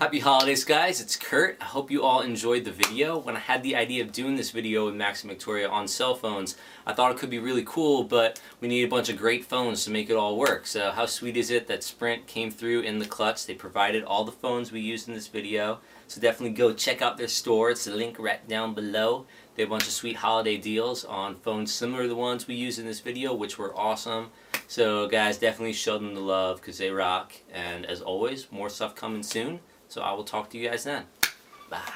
Happy holidays, guys. It's Kurt. I hope you all enjoyed the video. When I had the idea of doing this video with Max and Victoria on cell phones, I thought it could be really cool, but we need a bunch of great phones to make it all work. So how sweet is it that Sprint came through in the clutch? They provided all the phones we used in this video. So definitely go check out their store. It's the link right down below. They have a bunch of sweet holiday deals on phones similar to the ones we used in this video, which were awesome. So guys, definitely show them the love because they rock. And as always, more stuff coming soon. So I will talk to you guys then. Bye.